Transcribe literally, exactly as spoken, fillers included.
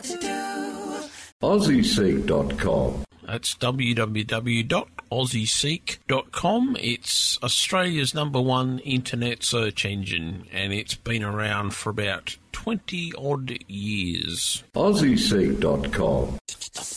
what to do. Aussie Seek dot com. That's w w w dot aussie seek dot com. It's Australia's number one internet search engine, and it's been around for about twenty odd years. Aussie Seek dot com.